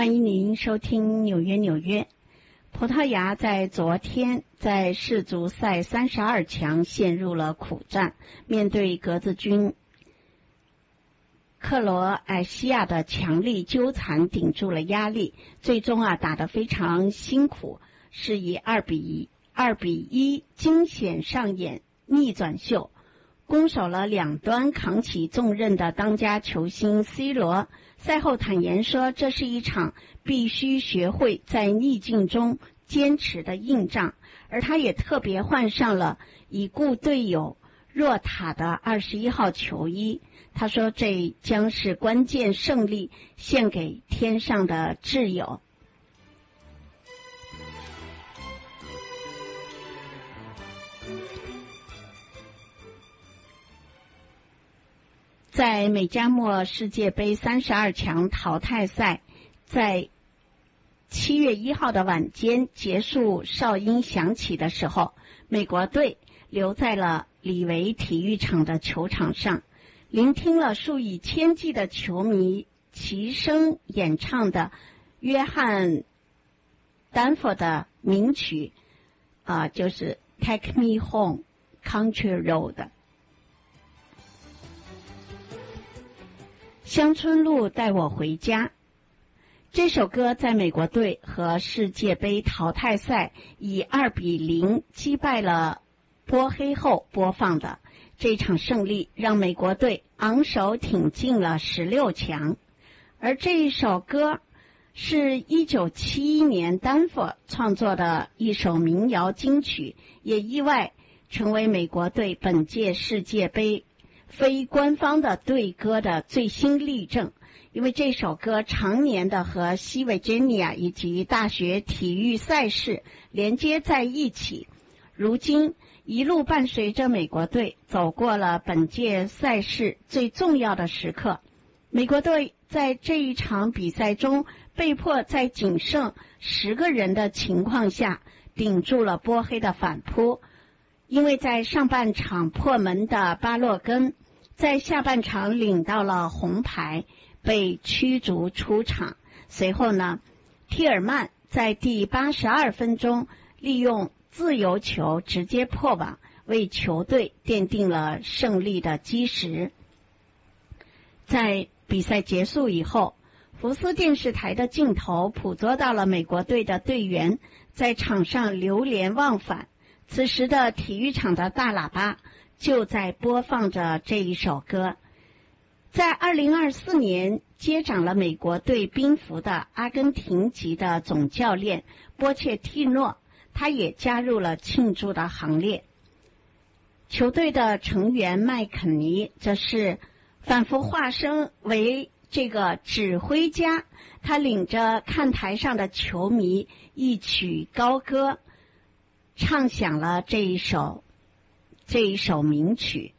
欢迎您收听纽约。葡萄牙在昨天在世足赛32强陷入了苦战，面对格子军克罗埃西亚的强力纠缠，顶住了压力，最终打得非常辛苦，是以2比1惊险上演逆转秀，攻守了两端扛起重任的当家球星 C 罗赛后坦言说，这是一场必须学会在逆境中坚持的硬仗，而他也特别换上了已故队友若塔的21号球衣。他说，这将是关键胜利，献给天上的挚友。在美加墨世界杯32强淘汰赛在7月1号的晚间结束，哨音响起的时候，美国队留在了里维体育场的球场上，聆听了数以千计的球迷齐声演唱的约翰丹佛的名曲就是 Take Me Home Country Road， 乡村路带我回家。这首歌在美国队和世界杯淘汰赛以2比0击败了波黑后播放的。这场胜利让美国队昂首挺进了16强，而这一首歌是1971年丹佛创作的一首民谣金曲，也意外成为美国队本届世界杯非官方的队歌的最新例证。因为这首歌常年的和西维吉尼亚以及大学体育赛事连接在一起，如今一路伴随着美国队走过了本届赛事最重要的时刻。美国队在这一场比赛中被迫在仅剩10个人的情况下顶住了波黑的反扑，因为在上半场破门的巴洛根在下半场领到了红牌，被驱逐出场。随后呢，蒂尔曼在第82分钟利用自由球直接破网，为球队奠定了胜利的基石。在比赛结束以后，福斯电视台的镜头捕捉到了美国队的队员在场上流连忘返，此时的体育场的大喇叭就在播放着这一首歌。在2024年接掌了美国队兵符的阿根廷籍的总教练波切蒂诺，他也加入了庆祝的行列。球队的成员麦肯尼则是反复化身为这个指挥家，他领着看台上的球迷一曲高歌，唱响了这一首名曲。